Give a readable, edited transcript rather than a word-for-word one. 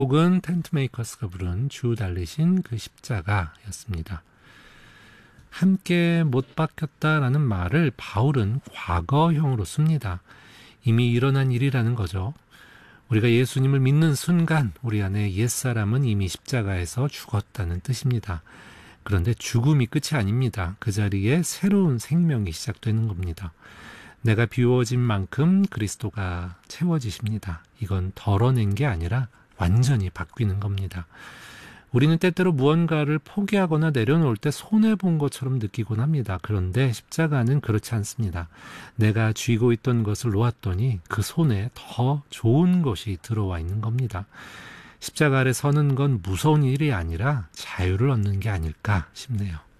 곡은 텐트메이커스가 부른 주 달리신 그 십자가였습니다. 함께 못 박혔다라는 말을 바울은 과거형으로 씁니다. 이미 일어난 일이라는 거죠. 우리가 예수님을 믿는 순간 우리 안에 옛사람은 이미 십자가에서 죽었다는 뜻입니다. 그런데 죽음이 끝이 아닙니다. 그 자리에 새로운 생명이 시작되는 겁니다. 내가 비워진 만큼 그리스도가 채워지십니다. 이건 덜어낸 게 아니라 완전히 바뀌는 겁니다. 우리는 때때로 무언가를 포기하거나 내려놓을 때 손해본 것처럼 느끼곤 합니다. 그런데 십자가는 그렇지 않습니다. 내가 쥐고 있던 것을 놓았더니 그 손에 더 좋은 것이 들어와 있는 겁니다. 십자가 아래 서는 건 무서운 일이 아니라 자유를 얻는 게 아닐까 싶네요.